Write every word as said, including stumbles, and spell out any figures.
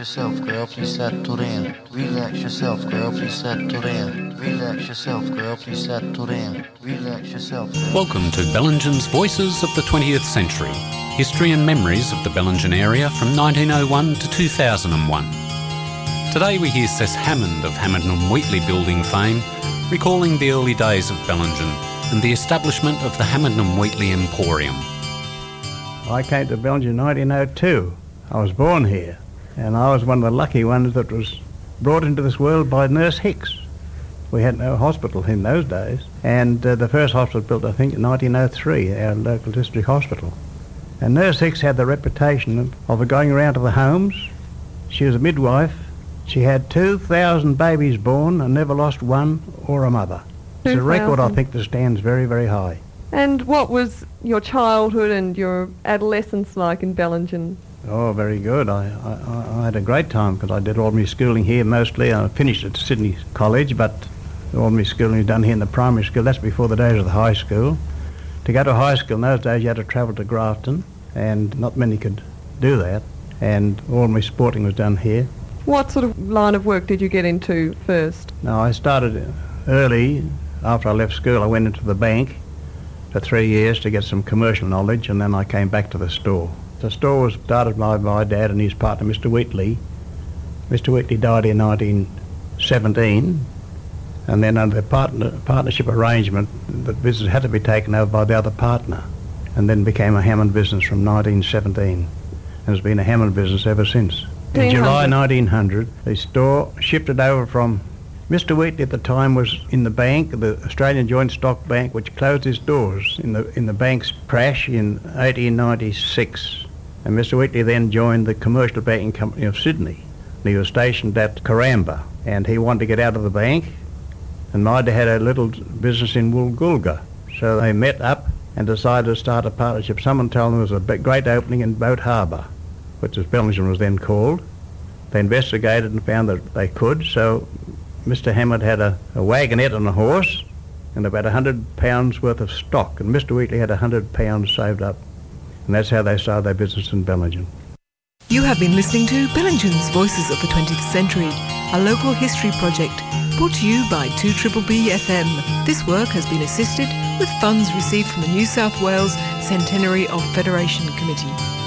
yourself, girl, please settle in. Relax yourself, girl, please settle in. Relax yourself, girl, please settle in. Relax yourself. Girl. Welcome to Bellingen's Voices of the twentieth Century. History and memories of the Bellingen area from nineteen oh one to two thousand one. Today we hear Seth Hammond of Hammond and Wheatley building fame, recalling the early days of Bellingen and the establishment of the Hammond and Wheatley Emporium. I came to Bellingen in nineteen oh two. I was born here, and I was one of the lucky ones that was brought into this world by Nurse Hicks. We had no hospital in those days, and uh, the first hospital built, I think, in nineteen oh three, our local district hospital. And Nurse Hicks had the reputation of, of going around to the homes. She was a midwife. She had two thousand babies born and never lost one or a mother. It's a record, I think, that stands very, very high. And what was your childhood and your adolescence like in Bellingen? Oh, very good. I, I, I had a great time because I did all my schooling here mostly. I finished at Sydney College, but all my schooling was done here in the primary school. That's before the days of the high school. To go to high school in those days, you had to travel to Grafton, and not many could do that. And all my sporting was done here. What sort of line of work did you get into first? Now, I started early. After I left school, I went into the bank for three years to get some commercial knowledge, and then I came back to the store. The store was started by my dad and his partner, Mister Wheatley. Mister Wheatley died in nineteen seventeen, and then under the partner, partnership arrangement, the business had to be taken over by the other partner, and then became a Hammond business from nineteen seventeen, and has been a Hammond business ever since. In July nineteen hundred, the store shifted over from Mister Wheatley at the time was in the bank, the Australian Joint Stock Bank, which closed its doors in the in the bank's crash in eighteen ninety-six. And Mister Wheatley then joined the Commercial Banking Company of Sydney. He was stationed at Karamba, and he wanted to get out of the bank. And my dad had a little business in Woolgoolga. So they met up and decided to start a partnership. Someone told them there was a great opening in Boat Harbour, which was Bellingen was then called. They investigated and found that they could, so Mister Hammond had a, a wagonette and a horse and about one hundred pounds worth of stock, and Mister Wheatley had one hundred pounds saved up. And that's how they started their business in Bellingen. You have been listening to Bellingen's Voices of the twentieth Century, a local history project brought to you by two B B B F M. This work has been assisted with funds received from the New South Wales Centenary of Federation Committee.